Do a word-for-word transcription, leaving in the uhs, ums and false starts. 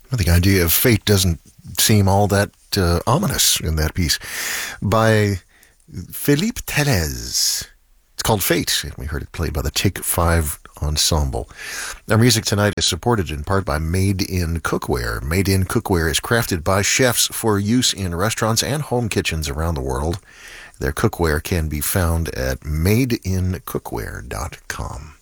The idea of fate doesn't seem all that uh, ominous in that piece by Philippe Telez. It's called Fate, and we heard it played by the Take Five Ensemble. Our music tonight is supported in part by Made in Cookware. Made in Cookware is crafted by chefs for use in restaurants and home kitchens around the world. Their cookware can be found at made in cookware dot com.